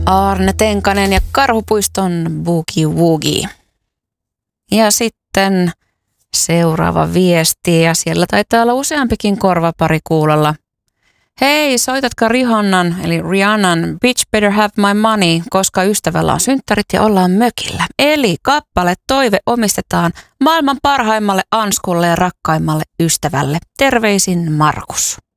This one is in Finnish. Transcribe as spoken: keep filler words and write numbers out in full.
Aarne Tenkanen ja Karhupuiston Boogie Woogie. Ja sitten seuraava viesti, ja siellä taitaa olla useampikin korvapari kuulolla. Hei, soitatko Rihannan, eli Rihannan Bitch Better Have My Money, koska ystävällä on synttärit ja ollaan mökillä. Eli kappale toive omistetaan maailman parhaimmalle anskulle ja rakkaimmalle ystävälle. Terveisin Markus.